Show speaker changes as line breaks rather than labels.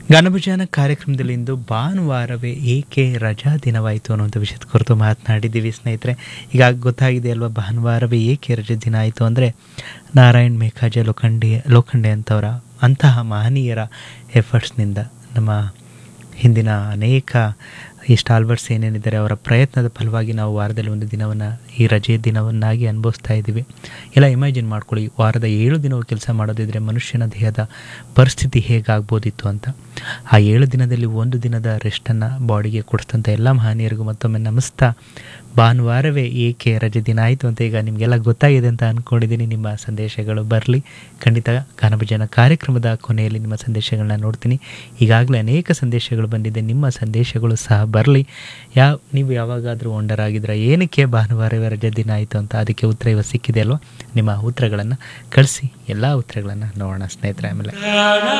ಗಾನಭಜಾನ ಕಾರ್ಯಕ್ರಮದಲ್ಲಿ ಇಂದು ಭಾನುವಾರವೇ ಏಕೆ ರಜಾ ದಿನವಾಯಿತು ಅನ್ನುವಂಥ ವಿಷಯದ ಕುರಿತು ಮಾತನಾಡಿದ್ದೀವಿ ಸ್ನೇಹಿತರೆ. ಈಗ ಗೊತ್ತಾಗಿದೆ ಅಲ್ವಾ, ಭಾನುವಾರವೇ ಏಕೆ ರಜಾ ದಿನ ಆಯಿತು ಅಂದರೆ ನಾರಾಯಣ್ ಮೇಘಾಜೆ ಲೋಖಂಡೆ ಅಂತಹ ಮಹನೀಯರ ಎಫರ್ಟ್ಸ್ನಿಂದ ನಮ್ಮ ಹಿಂದಿನ ಅನೇಕ ಈ ಸ್ಟಾಲ್ವರ್ಸ್ ಏನೇನಿದ್ದಾರೆ ಅವರ ಪ್ರಯತ್ನದ ಫಲವಾಗಿ ನಾವು ವಾರದಲ್ಲಿ ಒಂದು ದಿನವನ್ನು ಈ ರಜೆ ದಿನವನ್ನಾಗಿ ಅನುಭವಿಸ್ತಾ ಇದ್ದೀವಿ. ಎಲ್ಲ ಇಮ್ಯಾಜಿನ್ ಮಾಡ್ಕೊಳ್ಳಿ, ವಾರದ 7 ದಿನವೂ ಕೆಲಸ ಮಾಡೋದಿದ್ರೆ ಮನುಷ್ಯನ ದೇಹದ ಪರಿಸ್ಥಿತಿ ಹೇಗಾಗ್ಬೋದಿತ್ತು ಅಂತ. ಆ 7 ದಿನದಲ್ಲಿ ಒಂದು ದಿನದ ರೆಸ್ಟನ್ನು ಬಾಡಿಗೆ ಕೊಡಿಸ್ತಂಥ ಎಲ್ಲ ಮಹನೀಯರಿಗೂ ಮತ್ತೊಮ್ಮೆ ನಮಿಸ್ತಾ, ಭಾನುವಾರವೇ ಏಕೆ ರಜೆ ದಿನ ಆಯಿತು ಅಂತ ಈಗ ನಿಮಗೆಲ್ಲ ಗೊತ್ತಾಗಿದೆ ಅಂತ ಅಂದ್ಕೊಂಡಿದ್ದೀನಿ. ನಿಮ್ಮ ಸಂದೇಶಗಳು ಬರಲಿ ಖಂಡಿತ. ಗಾನಭಜನ ಕಾರ್ಯಕ್ರಮದ ಕೊನೆಯಲ್ಲಿ ನಿಮ್ಮ ಸಂದೇಶಗಳನ್ನ ನೋಡ್ತೀನಿ. ಈಗಾಗಲೇ ಅನೇಕ ಸಂದೇಶಗಳು ಬಂದಿದೆ, ನಿಮ್ಮ ಸಂದೇಶಗಳು ಸಹ ಬರಲಿ. ನೀವು ಯಾವಾಗಾದರೂ ವಂಡರ್ ಆಗಿದ್ರೆ ಏನಕ್ಕೆ ಭಾನುವಾರವೇ ರಜೆ ದಿನ ಆಯಿತು ಅಂತ, ಅದಕ್ಕೆ ಉತ್ತರ ಇವಾಗ ಸಿಕ್ಕಿದೆ ಅಲ್ವಾ. ನಿಮ್ಮ ಉತ್ತರಗಳನ್ನು ಕಳಿಸಿ, ಎಲ್ಲ ಉತ್ತರಗಳನ್ನು ನೋಡೋಣ ಸ್ನೇಹಿತರೆ. ಆಮೇಲೆ